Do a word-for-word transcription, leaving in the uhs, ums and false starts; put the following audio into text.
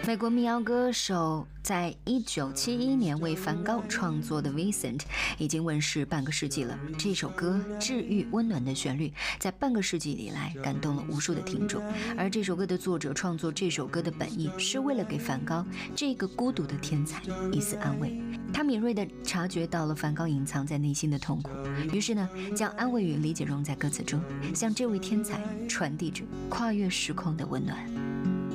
美国民谣歌手在一九七一年为梵高创作的《Vincent》已经问世半个世纪了。这首歌治愈温暖的旋律，在半个世纪以来感动了无数的听众。而这首歌的作者创作这首歌的本意，是为了给梵高这个孤独的天才一丝安慰。他敏锐地察觉到了梵高隐藏在内心的痛苦，于是呢，将安慰与理解融在歌词中，向这位天才传递着跨越时空的温暖。